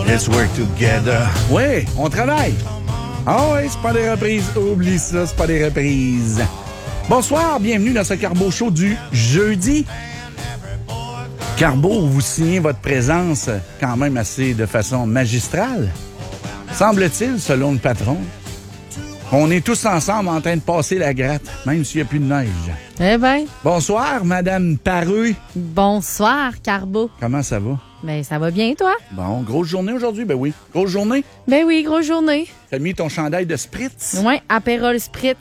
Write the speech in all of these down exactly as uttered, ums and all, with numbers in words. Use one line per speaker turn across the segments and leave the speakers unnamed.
Let's work together. Oui, on travaille. Ah oui, c'est pas des reprises. Oublie ça, c'est pas des reprises. Bonsoir, bienvenue dans ce Carbo Show du jeudi. Carbo, vous signez votre présence quand même assez de façon magistrale. Semble-t-il, selon le patron. On est tous ensemble en train de passer la gratte, même s'il n'y a plus de neige.
Eh bien.
Bonsoir, Madame Pareux.
Bonsoir, Carbo.
Comment ça va?
Ben, ça va bien, toi?
Bon, grosse journée aujourd'hui? Ben oui. Grosse journée?
Ben oui, grosse journée.
T'as mis ton chandail de Spritz?
Ouais, Aperol Spritz.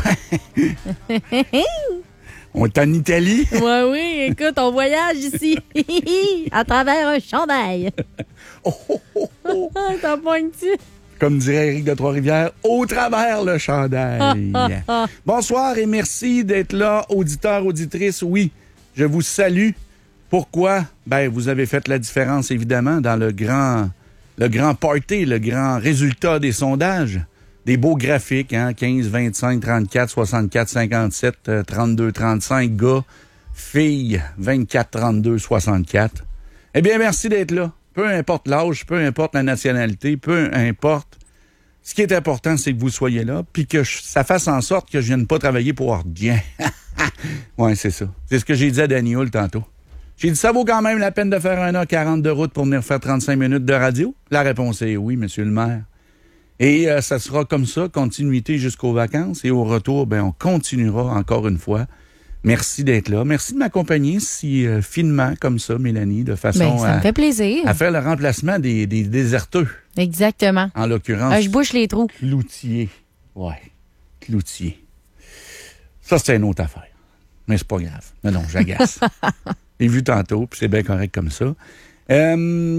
On est en Italie?
Ouais, oui, écoute, on voyage ici. À travers un chandail.
Oh, oh, oh, oh.
T'en pognes-tu?
Comme dirait Éric de Trois-Rivières, au travers le chandail. Bonsoir et merci d'être là, auditeurs, auditrices. Oui, je vous salue. Pourquoi? Ben, vous avez fait la différence, évidemment, dans le grand, le grand party, le grand résultat des sondages. Des beaux graphiques, hein? quinze, vingt-cinq, trente-quatre, soixante-quatre, cinquante-sept, trente-deux, trente-cinq, gars, filles, vingt-quatre, trente-deux, soixante-quatre. Eh bien, merci d'être là. Peu importe l'âge, peu importe la nationalité, peu importe. Ce qui est important, c'est que vous soyez là, puis que je, ça fasse en sorte que je vienne pas travailler pour rien. Oui, c'est ça. C'est ce que j'ai dit à Danny Hull tantôt. J'ai dit, ça vaut quand même la peine de faire un heure quarante de route pour venir faire trente-cinq minutes de radio? La réponse est oui, monsieur le maire. Et euh, ça sera comme ça, continuité jusqu'aux vacances. Et au retour, ben, on continuera encore une fois. Merci d'être là. Merci de m'accompagner si euh, finement comme ça, Mélanie, de façon
ben, ça
à,
me fait plaisir.
à faire le remplacement des, des déserteux.
Exactement.
En l'occurrence.
Euh, je bouche les trous.
Cloutier. Ouais. Cloutier. Ça, c'est une autre affaire. Mais c'est pas grave. Non, non, j'agace. J'ai vu tantôt, puis c'est bien correct comme ça. Euh,